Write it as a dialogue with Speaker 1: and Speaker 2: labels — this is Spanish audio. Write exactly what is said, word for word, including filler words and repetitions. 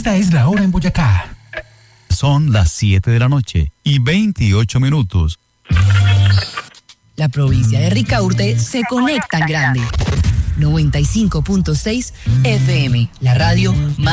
Speaker 1: Esta es la hora en Boyacá.
Speaker 2: Son las siete de la noche y veintiocho minutos.
Speaker 3: La provincia de Ricaurte se conecta en grande. noventa y cinco punto seis F M, la radio más